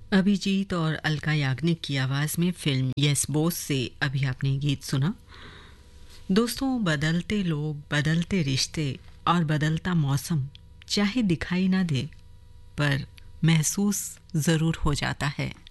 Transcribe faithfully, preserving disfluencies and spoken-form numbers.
अभिजीत और अलका याग्निक की आवाज़ में फिल्म यस बॉस से अभी आपने गीत सुना। दोस्तों, बदलते लोग, बदलते रिश्ते और बदलता मौसम चाहे दिखाई ना दे पर महसूस ज़रूर हो जाता है।